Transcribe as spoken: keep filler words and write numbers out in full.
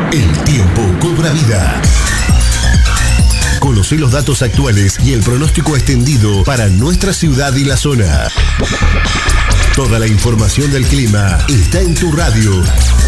El tiempo cobra vida. Conoce los datos actuales y el pronóstico extendido para nuestra ciudad y la zona. Toda la información del clima está en tu radio.